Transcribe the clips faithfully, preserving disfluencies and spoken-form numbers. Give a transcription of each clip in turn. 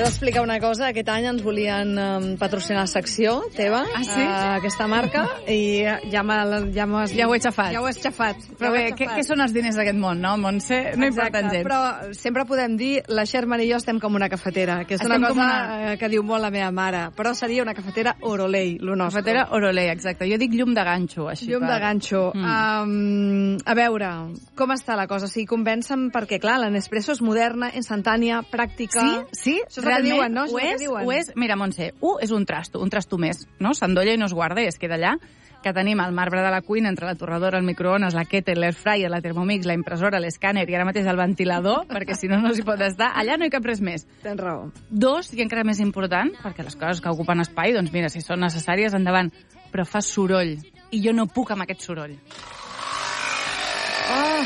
T'he d'explicar una cosa. Aquest any ens volien um, patrocinar secció teva, ah, sí? uh, aquesta marca, i ja, ja, ja ho he xafat. Ja ho has xafat. Però ja bé, xafat. Què, què són els diners d'aquest món, no? Montse, no importen gens. Però sempre podem dir, la Sherman i jo estem com una cafetera, que és estem una cosa una... que diu molt la meva mare, però seria una cafetera Orolei, lo nostre. Cafetera Orolei, exacte. Jo dic llum de ganxo, així. Llum per... de ganxo. Mm. Um, a veure, com està la cosa? O sigui, convencen perquè, clar, la Nespresso és moderna, instantània, pràctica... Sí, sí, això és realment, diuen, no? Ho és, ho és. Mira, Montse, u és un trasto, un trasto més, no? S'endolla i no es guarda i es queda allà, que tenim el marbre de la cuina entre la torradora, el microones, la kettle, l'airfryer, la Thermomix, la impressora, l'escàner i ara mateix el ventilador, perquè si no, no s'hi pot estar. Allà no hi cap res més. Tens raó. Dos, i encara més important, perquè les coses que ocupen espai, doncs mira, si són necessàries, endavant, però fa soroll, i jo no puc amb aquest soroll. Oh!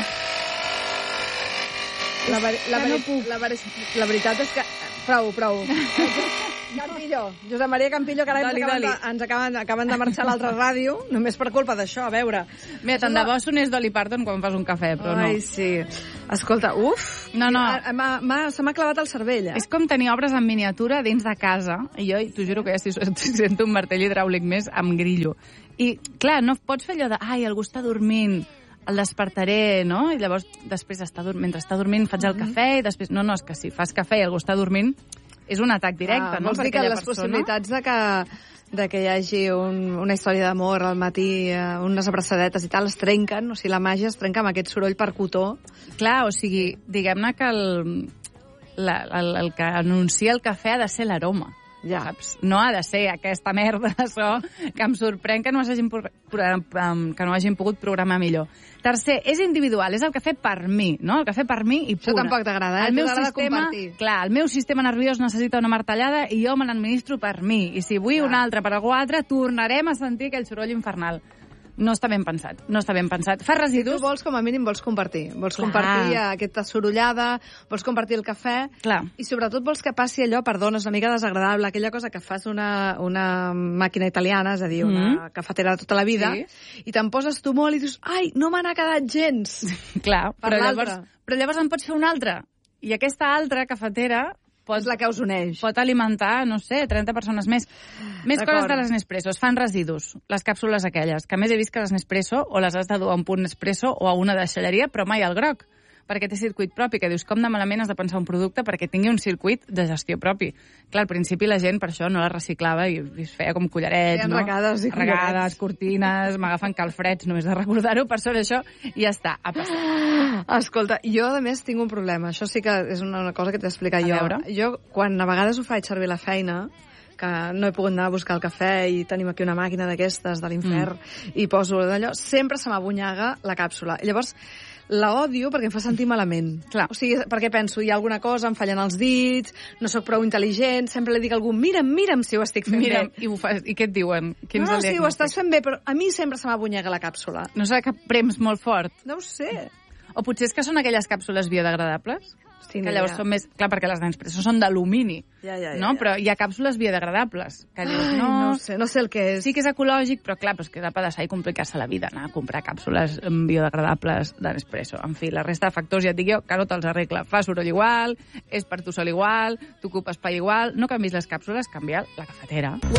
La, ver la, ver no la, ver la veritat és que... Prou, prou. Campillo, Josep Maria Campillo, que ara dali, ens, acaben de, ens acaben, acaben de marxar a l'altra ràdio, només per culpa d'això, a veure. Mira, tant de bo sonés Dolly Parton quan fas un cafè, però no. Ai, sí. Escolta, uf, no, no. se m'ha clavat el cervell, eh? És com tenir obres en miniatura dins de casa, i jo t'ho juro que ja si sento un martell hidràulic més amb grillo. I, clar, no pots fer allò de, ai, algú està dormint, el despertaré, no? I llavors, després, està, mentre està dormint, faig el cafè, i després... No, no, és que si fas cafè i algú està dormint, és un atac directe, ah, no? Vols dir que les persona... possibilitats de que, de que hi hagi un, una història d'amor al matí, eh, unes abraçadetes i tal, es trenquen, o sigui, la màgia es trenca amb aquest soroll percutor. Clar, o sigui, diguem-ne que el, la, el, el que anuncia el cafè ha de ser l'aroma. Ja. Saps? No ha de ser aquesta merda de so que em sorprèn que no hagin, que no hagin pogut programar millor. Tercer, és individual, és el cafè per mi, no? El cafè per mi i pura. Això tampoc t'agrada, eh? El meu sistema, clar, el meu sistema nerviós necessita una martellada i jo me l'administro per mi. I si vull una altra per algú altre, tornarem a sentir aquell soroll infernal. No està ben pensat, no està ben pensat. Fa residus... Tu vols, com a mínim, vols compartir. Vols Clar. compartir aquesta sorollada, vols compartir el cafè, Clar. i sobretot vols que passi allò, perdona, és una mica desagradable, aquella cosa que fas una, una màquina italiana, és a dir, una mm. cafetera de tota la vida, sí. i te'n poses tu molt i dius, ai, no me n'ha quedat gens. Clar, però llavors, però llavors en pots fer una altra. I aquesta altra cafetera... Pot, és la que us uneix. Pot alimentar, no sé, trenta persones més. Més coses de les Nespresso. Es fan residus, les càpsules aquelles, que a més he vist que les Nespresso o les has de dur a un punt Nespresso o a una deixalleria, però mai al groc, perquè té circuit propi, que dius, com de malament has de pensar un producte perquè tingui un circuit de gestió propi. Clar, al principi la gent per això no la reciclava i es feia com collarets, Feien no? Regades i Regades, cortines, m'agafen calfreds, només de recordar-ho, per sort això, i ja està, ha passat. Escolta, jo a més tinc un problema, això sí que és una cosa que t'he d'explicar jo. Veure? Jo, quan a vegades ho faig servir la feina, que no he pogut anar a buscar el cafè i tenim aquí una màquina d'aquestes de l'infern mm. i poso d'allò, sempre se m'abunyaga la càpsula. I llavors, la odio perquè em fa sentir malament. Clar. O sigui, perquè penso, hi ha alguna cosa, em fallen els dits, no sóc prou intel·ligent, sempre li dic a algú, mira'm, mira'm si ho estic fent mira'm, bé. I, ho fas, I què et diuen? Quins no, no, sí, ho estàs fent bé, però a mi sempre se m'abunyega la càpsula. No serà que prems molt fort? No ho sé. O potser és que són aquelles càpsules biodegradables? Sí, que llavors ja. són més... Clar, perquè les Nespresso són d'alumini, ja, ja, ja, no? ja. Però hi ha càpsules biodegradables. Que dius, Ai, no, no, sé, no sé el que és. Sí que és ecològic, però clar, però és que és apedaçar i complicar-se la vida, anar a comprar càpsules biodegradables de Nespresso. En fi, la resta de factors, ja et dic jo, que no te'ls arregla. Fa soroll igual, és per tu sol igual, t'ocupa espai igual... No canvis les càpsules, canvia la cafetera.